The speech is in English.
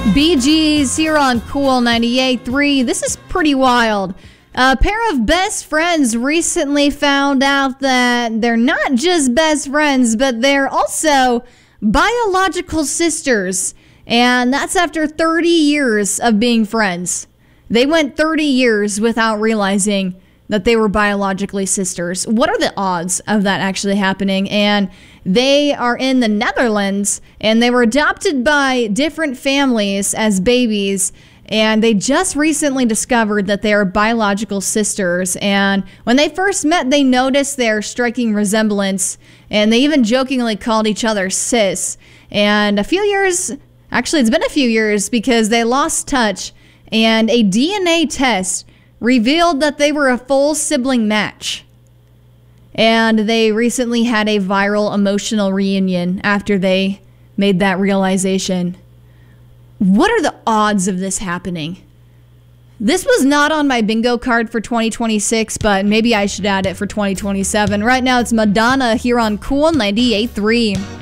Bee Gees here on Cool 98.3. This is pretty wild. A pair of best friends recently found out that they're not just best friends, but they're also biological sisters. And that's after 30 years of being friends. They went 30 years without realizing that they were biologically sisters. What are the odds of that actually happening? And they are in the Netherlands, and they were adopted by different families as babies, and they just recently discovered that they are biological sisters. And when they first met, they noticed their striking resemblance, and they even jokingly called each other sis. And it's been a few years because they lost touch, and a DNA test revealed that they were a full sibling match. And they recently had a viral emotional reunion after they made that realization. What are the odds of this happening? This was not on my bingo card for 2026, but maybe I should add it for 2027. Right now it's Madonna here on Cool 98.3.